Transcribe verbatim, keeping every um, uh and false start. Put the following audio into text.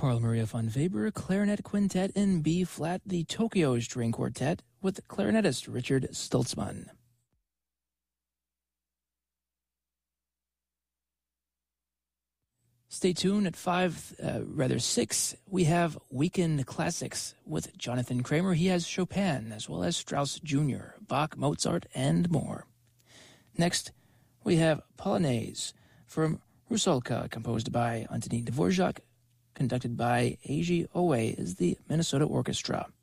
Carl Maria von Weber Clarinet Quintet in B-flat, the Tokyo String Quartet with clarinetist Richard Stoltzman. Stay tuned at five, uh, rather six, we have Weekend Classics with Jonathan Kramer. He has Chopin as well as Strauss Junior, Bach, Mozart, and more. Next, we have Polonaise from Rusalka, composed by Antonin Dvorak, conducted by Eiji Oe is the Minnesota Orchestra.